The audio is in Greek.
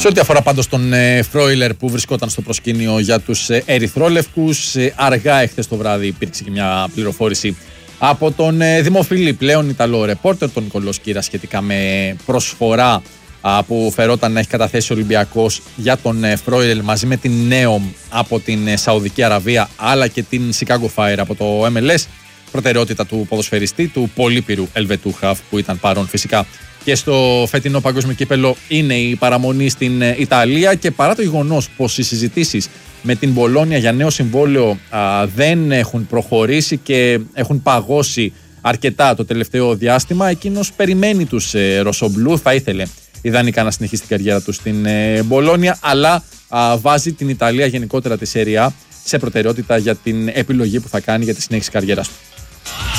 Σε ό,τι αφορά πάντως τον Φρόιλερ που βρισκόταν στο προσκήνιο για τους ερυθρόλευκους, αργά εχθές το βράδυ υπήρξε και μια πληροφόρηση από τον δημοφιλή πλέον Ιταλό ρεπόρτερ, τον Νικολό Σκύρα, σχετικά με προσφορά που φερόταν να έχει καταθέσει ο Ολυμπιακός για τον Φρόιλερ μαζί με την Νέομ από την Σαουδική Αραβία, αλλά και την Chicago Fire από το MLS. Προτεραιότητα του ποδοσφαιριστή, του πολύπειρου Ελβετού χαφ που ήταν παρόν φυσικά και στο φετινό παγκόσμιο κύπελο, είναι η παραμονή στην Ιταλία, και παρά το γεγονός πως οι συζητήσεις με την Μπολόνια για νέο συμβόλαιο δεν έχουν προχωρήσει και έχουν παγώσει αρκετά το τελευταίο διάστημα, εκείνος περιμένει τους Ροσομπλού, θα ήθελε ιδανικά να συνεχίσει την καριέρα του στην Μπολόνια, αλλά βάζει την Ιταλία, γενικότερα τη Serie A, σε προτεραιότητα για την επιλογή που θα κάνει για τη συνέχιση καριέρας του.